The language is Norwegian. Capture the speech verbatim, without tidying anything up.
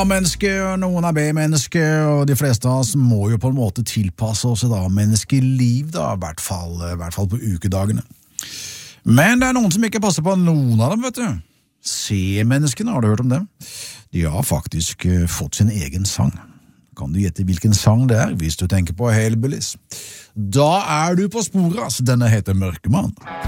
A-menneske, og noen er B-menneske, og de fleste av oss må jo på en måte tilpasse oss et A-menneskeliv, da, i hvert fall, i hvert fall på ukedagene. Men det er noen som ikke passer på noen av dem, vet du. C-menneskene, har du hørt om dem? De har faktisk uh, fått sin egen sang. Kan du gjette hvilken sang det er, hvis du tenker på Hellbillies? Da er du på sporet, denne heter Mørkemann.